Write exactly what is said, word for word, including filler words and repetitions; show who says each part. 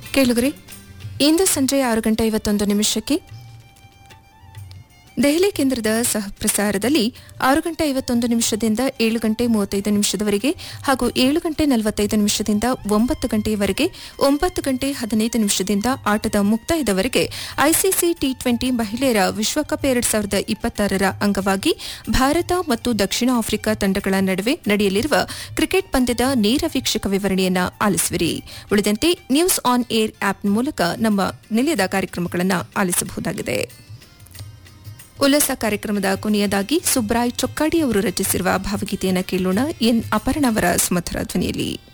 Speaker 1: ಕೇಳುಗರೆ, ಇಂದು ಸಂಜೆ ಆರು ಗಂಟೆ ಐವತ್ತೊಂದು ನಿಮಿಷಕ್ಕೆ ದೆಹಲಿ ಕೇಂದ್ರದ ಸಹ ಪ್ರಸಾರದಲ್ಲಿ ಆರು ಗಂಟೆ ಐವತ್ತೊಂದು ನಿಮಿಷದಿಂದ ಏಳು ಗಂಟೆ ಮೂವತ್ತೈದು ನಿಮಿಷದವರೆಗೆ ಹಾಗೂ ಏಳು ಗಂಟೆ ನಲವತ್ತೈದು ನಿಮಿಷದಿಂದ ಒಂಬತ್ತು ಗಂಟೆಯವರೆಗೆ, ಒಂಬತ್ತು ಗಂಟೆ ಹದಿನೈದು ನಿಮಿಷದಿಂದ ಆಟದ ಮುಕ್ತಾಯದವರೆಗೆ ಐಸಿಸಿ ಟಿ ಟ್ವೆಂಟಿ ಮಹಿಳೆಯರ ವಿಶ್ವಕಪ್ ಎರಡು ಸಾವಿರದ ಇಪ್ಪತ್ತಾರರ ಅಂಗವಾಗಿ ಭಾರತ ಮತ್ತು ದಕ್ಷಿಣ ಆಫ್ರಿಕಾ ತಂಡಗಳ ನಡುವೆ ನಡೆಯಲಿರುವ ಕ್ರಿಕೆಟ್ ಪಂದ್ಯದ ನೇರ ವೀಕ್ಷಕ ವಿವರಣೆಯನ್ನು ಆಲಿಸುವಿರಿ. ಉಳಿದಂತೆ ನ್ಯೂಸ್ ಆನ್ ಏರ್ ಆಪ್ ಮೂಲಕ ನಮ್ಮ ನಿಲಯದ ಕಾರ್ಯಕ್ರಮಗಳನ್ನು ಆಲಿಸಬಹುದಾಗಿದೆ. ಉಲ್ಲಾಸ ಕಾರ್ಯಕ್ರಮದ ಕೊನೆಯದಾಗಿ ಸುಬ್ರಾಯ್ ಚೊಕ್ಕಾಡಿ ಅವರು ರಚಿಸಿರುವ ಭಾವಗೀತೆಯನ್ನು ಕೇಳೋಣ. ಎನ್ ಅಪರ್ಣವರ ಸುಮಧುರ ಧ್ವನಿಯಲ್ಲಿ.